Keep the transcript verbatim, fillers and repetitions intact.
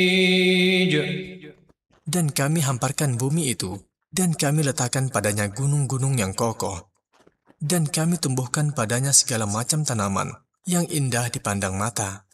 Dan kami hamparkan bumi itu, dan kami letakkan padanya gunung-gunung yang kokoh, dan kami tumbuhkan padanya segala macam tanaman yang indah dipandang mata.